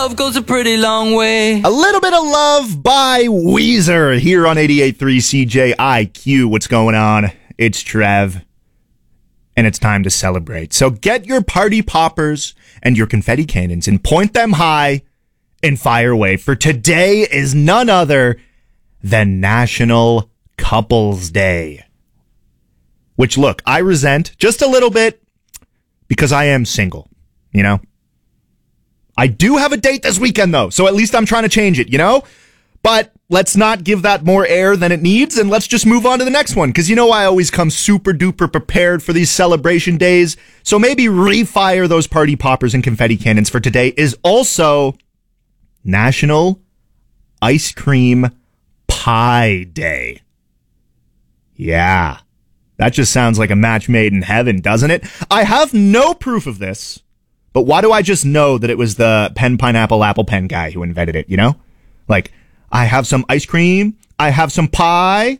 Love goes a pretty long way. A little bit of love by Weezer here on 88.3 CJIQ. What's going on? It's Trev. And it's time to celebrate. So get your party poppers and your confetti cannons and point them high and fire away. For today is none other than National Couples Day. Which, look, I resent just a little bit because I am single, you know? I do have a date this weekend, though, so at least I'm trying to change it, you know? But let's not give that more air than it needs, and let's just move on to the next one, because you know I always come super duper prepared for these celebration days, so maybe refire those party poppers and confetti cannons. For today is also National Ice Cream Pie Day. Yeah, that just sounds like a match made in heaven, doesn't it? I have no proof of this. But why do I just know that it was the pen, pineapple, apple pen guy who invented it, you know? Like, I have some ice cream. I have some pie.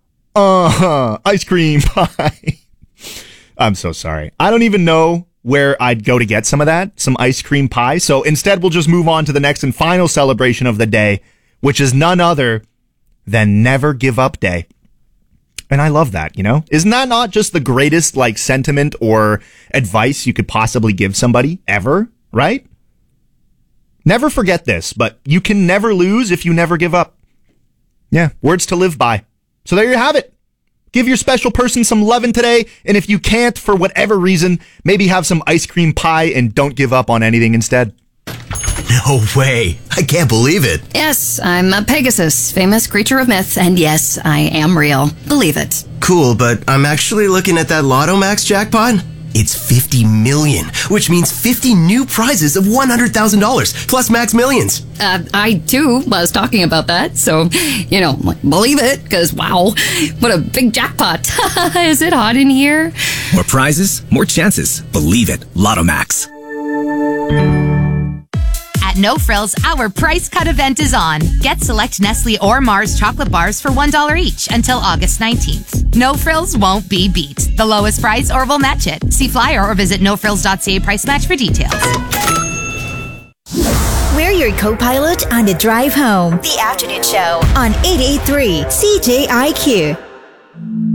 Ice cream pie. I'm so sorry. I don't even know where I'd go to get some of that, some ice cream pie. So instead, we'll just move on to the next and final celebration of the day, which is none other than Never Give Up Day. And I love that, you know? Isn't that not just the greatest, like, sentiment or advice you could possibly give somebody ever, right? Never forget this, but you can never lose if you never give up. Yeah, words to live by. So there you have it. Give your special person some lovin' today, and if you can't, for whatever reason, maybe have some ice cream pie and don't give up on anything instead. No way. I can't believe it. Yes, I'm a Pegasus, famous creature of myth, and yes, I am real. Believe it. Cool, but I'm actually looking at that Lotto Max jackpot. It's 50 million, which means 50 new prizes of $100,000 plus Max Millions. I too was talking about that, so, you know, believe it, because wow, what a big jackpot. Is it hot in here? More prizes, more chances. Believe it. Lotto Max. At No Frills, our price cut event is on. Get select Nestle or Mars chocolate bars for $1 each until August 19th. No Frills won't be beat. The lowest price or we'll match it. See flyer or visit nofrills.ca price match for details. We're your co-pilot on the drive home. The Afternoon Show on 88.3 CJIQ.